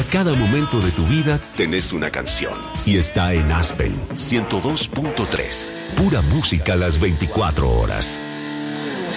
cada momento de tu vida tenés una canción. Y está en Aspen 102.3. Pura música las 24 horas.